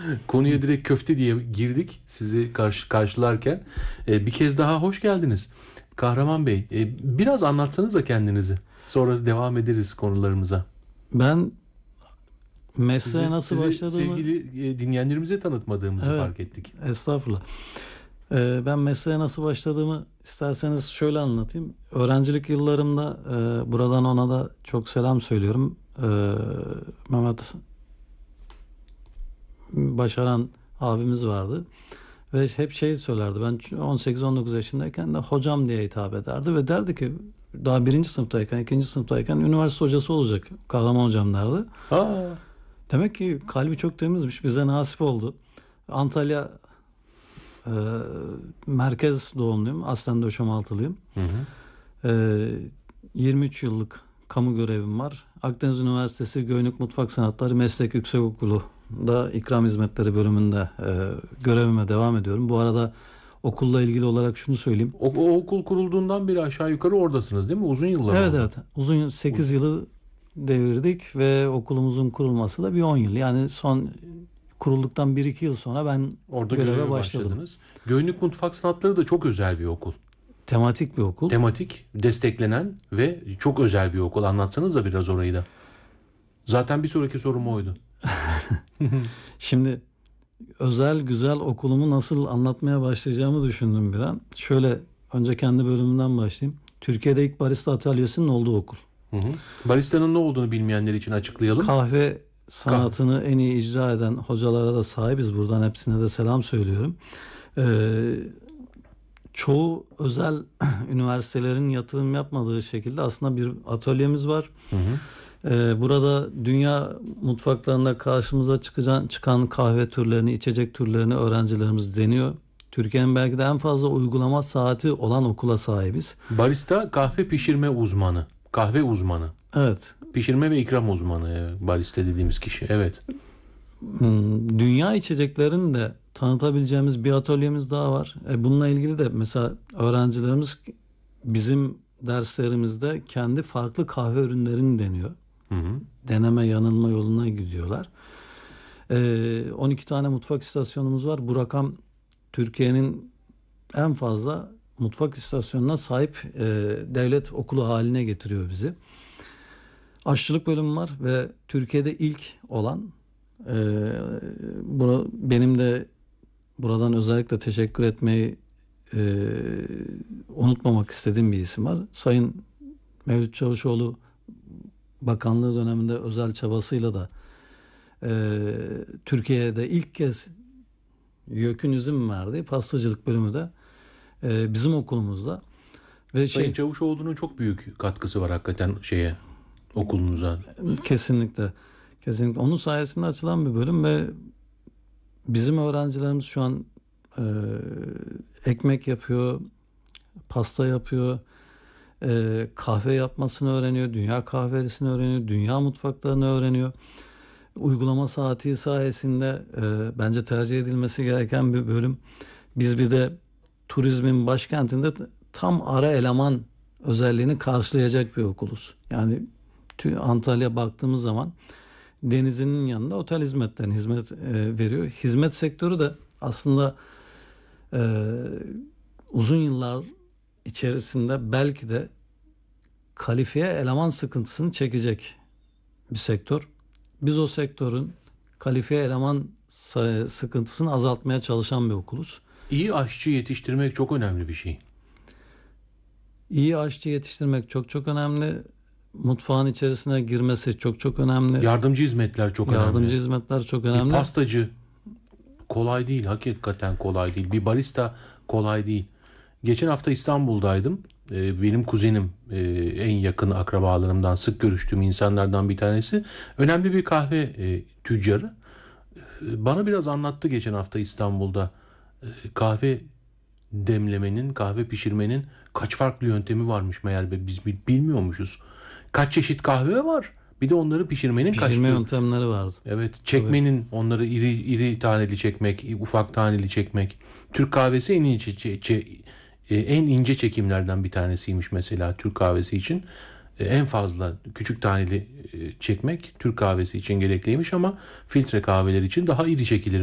Konuya direkt köfte diye girdik sizi karşılarken. Bir kez daha hoş geldiniz. Kahraman Bey, biraz anlatsanız da kendinizi. Sonra devam ederiz konularımıza. Ben mesleğe nasıl Sizi başladığımı... sevgili dinleyenlerimize tanıtmadığımızı Evet, fark ettik. estağfurullah. Ben mesleğe nasıl başladığımı isterseniz şöyle anlatayım. Öğrencilik yıllarımda buradan ona da çok selam söylüyorum. Mehmet Başaran abimiz vardı. Ve hep şey söylerdi. Ben 18-19 yaşındayken de hocam diye hitap ederdi. Ve derdi ki daha birinci sınıftayken, ikinci sınıftayken üniversite hocası olacak Kahraman hocam derdi. Aa, Demek ki kalbi çok temizmiş. Bize nasip oldu. Antalya e, merkez doğumluyum. Aslen Döşemaltılıyım. hı hı. 23 yıllık kamu görevim var. Akdeniz Üniversitesi Göynük Mutfak Sanatları Meslek Yüksekokulu'da ikram hizmetleri bölümünde görevime devam ediyorum. Bu arada okulla ilgili olarak şunu söyleyeyim. O okul kurulduğundan beri aşağı yukarı oradasınız değil mi? Uzun yıllar Evet oldu. evet. Uzun 8 yılı devirdik ve okulumuzun kurulması da bir 10 yıl. Yani son kurulduktan 1-2 yıl sonra ben Orada göreve göreve başladım. başladınız. Göynük Mutfak Sanatları da çok özel bir okul. Tematik bir okul. Tematik, desteklenen ve çok özel bir okul. Anlatsanız da biraz orayı da. Zaten bir sonraki sorum oydu. Şimdi özel güzel okulumu nasıl anlatmaya başlayacağımı düşündüm bir an. Şöyle önce kendi bölümümden başlayayım. Türkiye'de ilk barista atölyesinin olduğu okul. Hı hı. Barista'nın ne olduğunu bilmeyenler için açıklayalım. Kahve sanatını en iyi icra eden hocalara da sahibiz. Buradan hepsine de selam söylüyorum. Çoğu özel üniversitelerin yatırım yapmadığı şekilde aslında bir atölyemiz var. Hı hı. Burada dünya mutfaklarında karşımıza çıkan kahve türlerini, içecek türlerini öğrencilerimiz deniyor. Türkiye'nin belki de en fazla uygulama saati olan okula sahibiz. Barista kahve pişirme uzmanı. Kahve uzmanı. Evet. Pişirme ve ikram uzmanı. Barista dediğimiz kişi. Evet. Dünya içeceklerini de tanıtabileceğimiz bir atölyemiz daha var. Bununla ilgili de mesela öğrencilerimiz bizim derslerimizde kendi farklı kahve ürünlerini deniyor. Hı hı. Deneme yanılma yoluna gidiyorlar. 12 tane mutfak istasyonumuz var. Bu rakam Türkiye'nin en fazla mutfak istasyonuna sahip devlet okulu haline getiriyor bizi. Aşçılık bölümü var ve Türkiye'de ilk olan benim de buradan özellikle teşekkür etmeyi unutmamak istediğim bir isim var. Sayın Mevlüt Çavuşoğlu bakanlığı döneminde özel çabasıyla da Türkiye'de ilk kez YÖK'ün izin verdiği pastacılık bölümü de bizim okulumuzda. Ve Sayın Çavuşoğlu'nun çok büyük katkısı var hakikaten okulunuza. Kesinlikle. Kesinlikle. Onun sayesinde açılan bir bölüm ve bizim öğrencilerimiz şu an ekmek yapıyor, pasta yapıyor, kahve yapmasını öğreniyor, dünya kahvesini öğreniyor, dünya mutfaklarını öğreniyor. Uygulama saati sayesinde bence tercih edilmesi gereken bir bölüm. Biz bir de turizmin başkentinde tam ara eleman özelliğini karşılayacak bir okuluz. Yani Antalya baktığımız zaman denizinin yanında otel hizmetlerine hizmet veriyor. Hizmet sektörü de aslında uzun yıllar içerisinde belki de kalifiye eleman sıkıntısını çekecek bir sektör. Biz o sektörün kalifiye eleman sıkıntısını azaltmaya çalışan bir okuluz. İyi aşçı yetiştirmek çok önemli bir şey. İyi aşçı yetiştirmek çok çok önemli. Mutfağın içerisine girmesi çok çok önemli. Yardımcı hizmetler çok önemli. Yardımcı hizmetler çok önemli. Bir pastacı kolay değil. Hakikaten kolay değil. Bir barista kolay değil. Geçen hafta İstanbul'daydım. Benim kuzenim en yakın akrabalarımdan, sık görüştüğüm insanlardan bir tanesi. Önemli bir kahve tüccarı. Bana biraz anlattı geçen hafta İstanbul'da. Kahve demlemenin, kahve pişirmenin kaç farklı yöntemi varmış meğer biz bilmiyormuşuz. Kaç çeşit kahve var? Bir de onları pişirmenin Pişirme yöntemleri vardı. Evet, çekmenin onları iri taneli çekmek, ufak taneli çekmek. Türk kahvesi en ince çekimlerden bir tanesiymiş mesela Türk kahvesi için. En fazla küçük taneli çekmek Türk kahvesi için gerekliymiş ama filtre kahveler için daha iri çekilir.